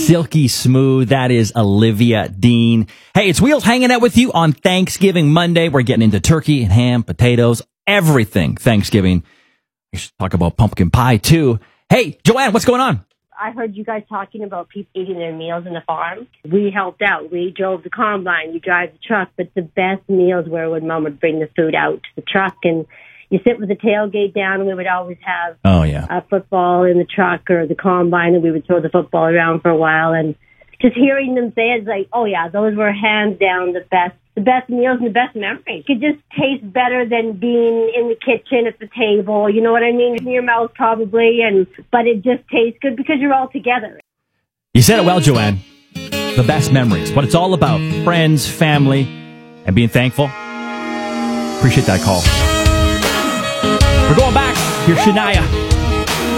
silky smooth. That is Olivia Dean. Hey, it's Wheels hanging out with you on Thanksgiving Monday. We're getting into turkey and ham, potatoes, everything Thanksgiving. We should talk about pumpkin pie, too. Hey, Joanne, what's going on? I heard you guys talking about people eating their meals in the farm. We helped out. We drove the combine. You drive the truck. But the best meals were when Mom would bring the food out to the truck, and you sit with the tailgate down, and we would always have a football in the truck or the combine, and we would throw the football around for a while. And just hearing them say it's like, oh, yeah, those were hands down the best meals and the best memories. It just tastes better than being in the kitchen at the table. You know what I mean? In your mouth probably, but it just tastes good because you're all together. You said it well, Joanne. The best memories. What it's all about. Friends, family, and being thankful. Appreciate that call. We're going back. Here's Shania.